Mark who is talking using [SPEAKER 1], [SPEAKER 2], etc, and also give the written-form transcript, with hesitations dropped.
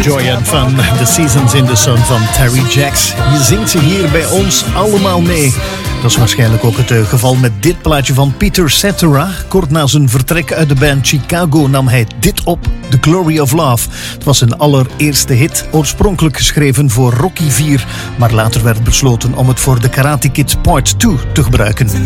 [SPEAKER 1] Joy and Fun, The Seasons in the Sun van Terry Jacks. Je zingt ze hier bij ons allemaal mee. Dat is waarschijnlijk ook het geval met dit plaatje van Peter Cetera. Kort na zijn vertrek uit de band Chicago nam hij dit op, The Glory of Love. Het was zijn allereerste hit, oorspronkelijk geschreven voor Rocky IV, maar later werd besloten om het voor The Karate Kid Part 2 te gebruiken.